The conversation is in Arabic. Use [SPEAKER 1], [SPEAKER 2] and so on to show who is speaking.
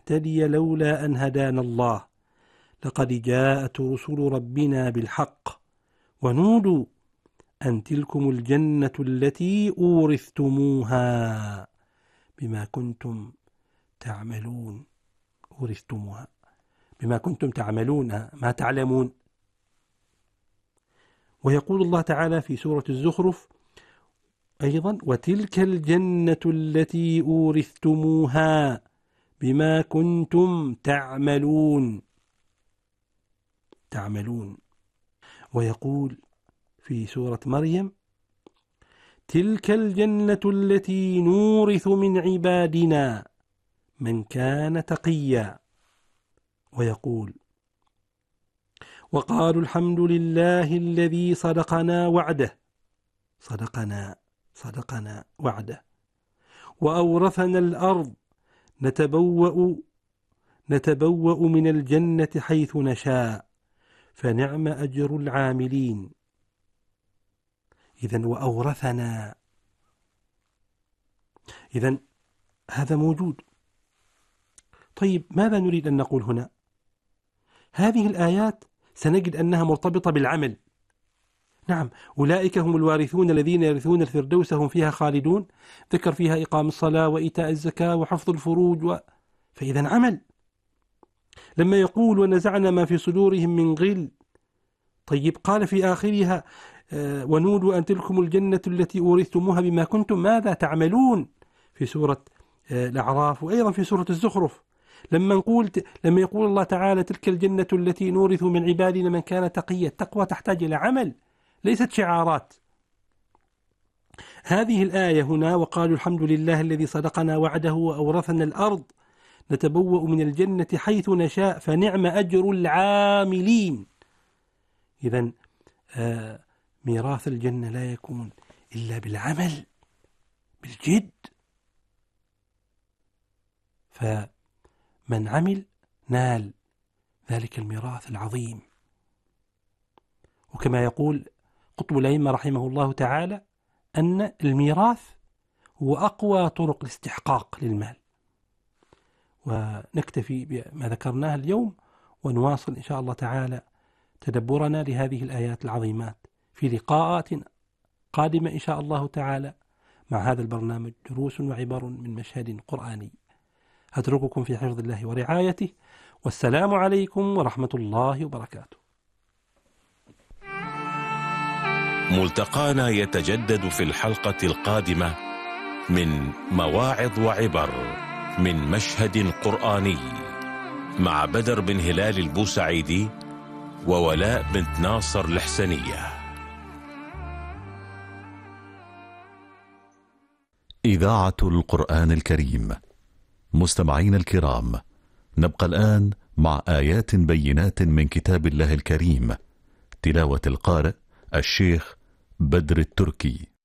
[SPEAKER 1] لنهتدي لولا أن هدانا الله لقد جاءت رسل ربنا بالحق ونودوا أن تلكم الجنة التي أورثتموها بما كنتم تعملون. أورثتموها بما كنتم تعملون، ما تعلمون. ويقول الله تعالى في سورة الزخرف أيضا: وتلك الجنة التي أورثتموها بما كنتم تعملون. ويقول في سورة مريم: تلك الجنة التي نورث من عبادنا من كان تقيا. ويقول: وقالوا الحمد لله الذي صدقنا وعده وأورثنا الأرض نتبوأ من الجنة حيث نشاء فنعم أجر العاملين. إذن وأورثنا، إذن هذا موجود. طيب ماذا نريد أن نقول هنا؟ هذه الآيات سنجد أنها مرتبطة بالعمل. نعم، أولئك هم الوارثون الذين يرثون الفردوس هم فيها خالدون. ذكر فيها إقام الصلاة وإيتاء الزكاة وحفظ الفروج فإذا عمل. لما يقول ونزعنا ما في صدورهم من غل، طيب قال في آخرها ونودوا أن تلكم الجنة التي أورثتموها بما كنتم ماذا تعملون في سورة الأعراف وأيضا في سورة الزخرف. لما يقول الله تعالى تلك الجنة التي نورث من عبادنا من كان تقيا، التقوى تحتاج إلى عمل ليست شعارات. هذه الآية هنا وقالوا الحمد لله الذي صدقنا وعده وأورثنا الأرض نتبوأ من الجنة حيث نشاء فنعم أجر العاملين. إذن ميراث الجنة لا يكون إلا بالعمل بالجد. فمن عمل نال ذلك الميراث العظيم. وكما يقول قطب الأئمة رحمه الله تعالى أن الميراث هو أقوى طرق الاستحقاق للمال. ونكتفي بما ذكرناه اليوم ونواصل إن شاء الله تعالى تدبرنا لهذه الآيات العظيمات في لقاءات قادمة إن شاء الله تعالى مع هذا البرنامج دروس وعبر من مشهد قرآني. أترككم في حفظ الله ورعايته، والسلام عليكم ورحمة الله وبركاته.
[SPEAKER 2] ملتقانا يتجدد في الحلقة القادمة من مواعظ وعبر من مشهد قرآني مع بدر بن هلال البوسعيدي وولاء بنت ناصر الحسنية.
[SPEAKER 3] إذاعة القرآن الكريم. مستمعين الكرام، نبقى الآن مع آيات بينات من كتاب الله الكريم، تلاوة القارئ الشيخ بدر التركي.